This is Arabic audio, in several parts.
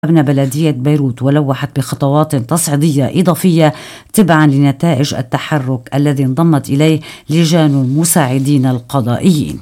أبنى بلدية بيروت، ولوحت بخطوات تصعيدية إضافية تبعا لنتائج التحرك الذي انضمت إليه لجان المساعدين القضائيين.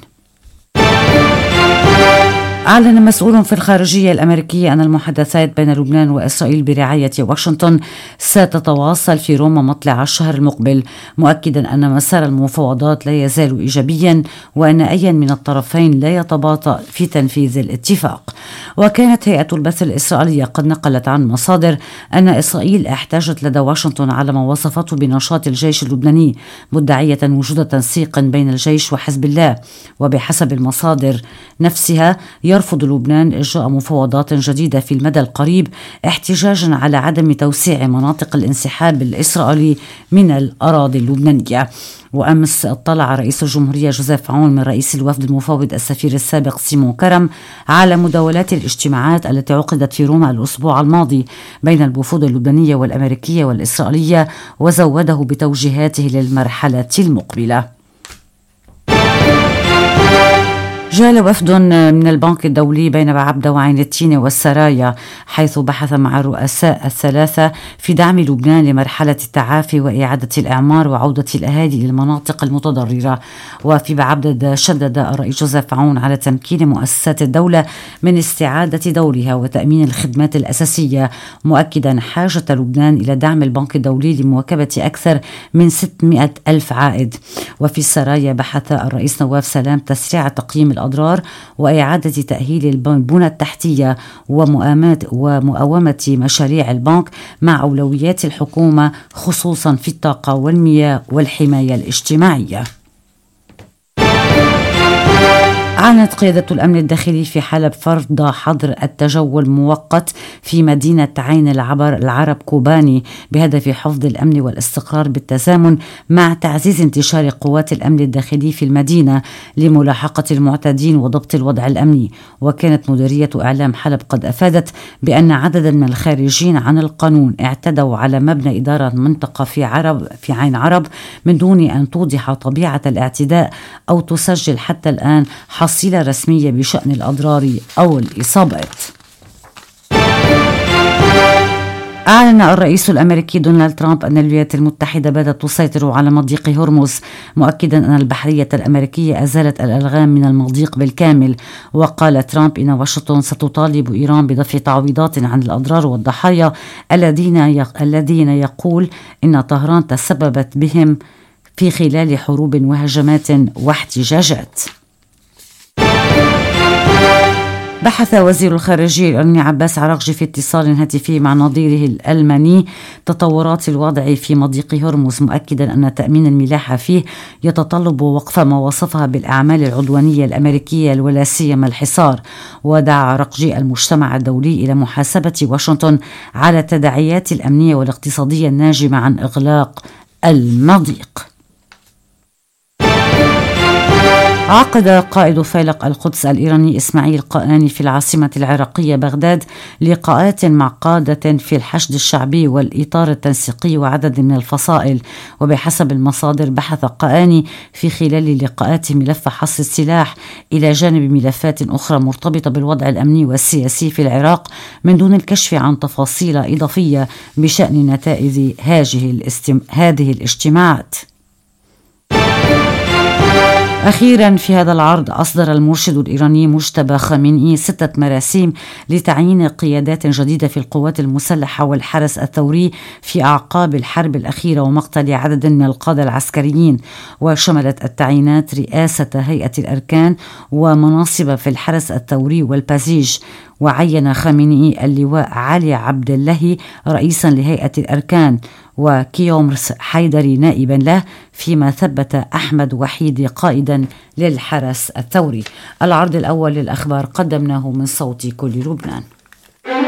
أعلن مسؤول في الخارجية الأمريكية أن المحادثات بين لبنان وإسرائيل برعاية واشنطن ستتواصل في روما مطلع الشهر المقبل، مؤكدا أن مسار المفاوضات لا يزال إيجابيا وأن أي من الطرفين لا يتباطأ في تنفيذ الاتفاق. وكانت هيئة البث الإسرائيلية قد نقلت عن مصادر أن إسرائيل احتاجت لدى واشنطن على ما وصفته بنشاط الجيش اللبناني، مدعية وجود تنسيق بين الجيش وحزب الله. وبحسب المصادر نفسها يرفض لبنان إجراء مفاوضات جديدة في المدى القريب، احتجاجا على عدم توسيع مناطق الانسحاب الإسرائيلي من الأراضي اللبنانية. وأمس اطلع رئيس الجمهورية جوزيف عون من رئيس الوفد المفوض السفير السابق سيمون كرم على مداولات الاجتماعات التي عقدت في روما الأسبوع الماضي بين الوفود اللبنانية والأمريكية والإسرائيلية، وزوده بتوجيهاته للمرحلة المقبلة. جاء وفد من البنك الدولي بين بعبدة وعين التينة والسرايا، حيث بحث مع الرؤساء الثلاثة في دعم لبنان لمرحلة التعافي وإعادة الإعمار وعودة الأهالي للمناطق المتضررة. وفي بعبدة شدد الرئيس جوزيف عون على تمكين مؤسسات الدولة من استعادة دورها وتأمين الخدمات الأساسية، مؤكدا حاجة لبنان إلى دعم البنك الدولي لمواكبة أكثر من 600 ألف عائد. وفي السرايا بحث الرئيس نواف سلام تسريع تقييم الأضرار وإعادة تأهيل البنى التحتية ومؤومة مشاريع البنك مع أولويات الحكومة، خصوصا في الطاقة والمياه والحماية الاجتماعية. أعلنت قيادة الأمن الداخلي في حلب فرض حظر التجول مؤقت في مدينة عين العرب كوباني بهدف حفظ الأمن والاستقرار بالتزامن مع تعزيز انتشار قوات الأمن الداخلي في المدينة لملاحقة المعتدين وضبط الوضع الأمني. وكانت مديرية إعلام حلب قد أفادت بأن عددا من الخارجين عن القانون اعتدوا على مبنى إدارة منطقة في عين عرب من دون أن توضح طبيعة الاعتداء أو تسجل حتى الآن حصيلة رسمية بشأن الأضرار أو الإصابات. أعلن الرئيس الأمريكي دونالد ترامب أن الولايات المتحدة بدأت تسيطر على مضيق هرمز، مؤكدا أن البحرية الأمريكية أزالت الألغام من المضيق بالكامل. وقال ترامب إن واشنطن ستطالب إيران بدفع تعويضات عن الأضرار والضحايا الذين يقول إن طهران تسببت بهم في خلال حروب وهجمات واحتجاجات. بحث وزير الخارجية الإيراني عباس عراقجي في اتصال هاتفي مع نظيره الألماني تطورات الوضع في مضيق هرمز، مؤكدا أن تأمين الملاحة فيه يتطلب وقف ما وصفها بالأعمال العدوانية الأمريكية الولا سيما الحصار. ودعا عراقجي المجتمع الدولي إلى محاسبة واشنطن على التداعيات الأمنية والاقتصادية الناجمة عن إغلاق المضيق. عقد قائد فيلق القدس الإيراني إسماعيل قاني في العاصمة العراقية بغداد لقاءات مع قادة في الحشد الشعبي والإطار التنسيقي وعدد من الفصائل. وبحسب المصادر بحث قاني في خلال لقاءات ملف حصر السلاح إلى جانب ملفات أخرى مرتبطة بالوضع الأمني والسياسي في العراق، من دون الكشف عن تفاصيل إضافية بشأن نتائج هذه الاجتماعات. أخيرا في هذا العرض أصدر المرشد الإيراني مجتبى خامنئي 6 مراسيم لتعيين قيادات جديدة في القوات المسلحة والحرس الثوري في أعقاب الحرب الأخيرة ومقتل عدد من القادة العسكريين. وشملت التعيينات رئاسة هيئة الأركان ومناصب في الحرس الثوري والبازيج. وعين خامنئي اللواء علي عبد الله رئيسا لهيئة الأركان وكيومرس حيدري نائبا له، فيما ثبت أحمد وحيدي قائدا للحرس الثوري. العرض الأول للأخبار قدمناه من صوت كل لبنان.